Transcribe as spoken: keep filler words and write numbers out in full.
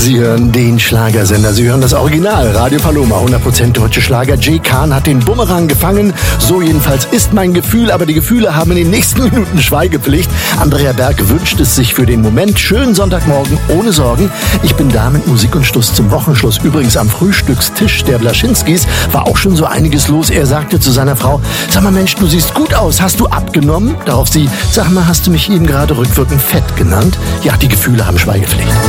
Sie hören den Schlagersender, Sie hören das Original, Radio Paloma, hundert Prozent deutsche Schlager. Jay Khan hat den Bumerang gefangen, so jedenfalls ist mein Gefühl, aber die Gefühle haben in den nächsten Minuten Schweigepflicht. Andrea Berg wünscht es sich für den Moment. Schönen Sonntagmorgen, ohne Sorgen. Ich bin da mit Musik und Schluss zum Wochenschluss. Übrigens am Frühstückstisch der Blaschinskis war auch schon so einiges los. Er sagte zu seiner Frau, sag mal Mensch, du siehst gut aus, hast du abgenommen? Darauf sie, sag mal, hast du mich eben gerade rückwirkend fett genannt? Ja, die Gefühle haben Schweigepflicht.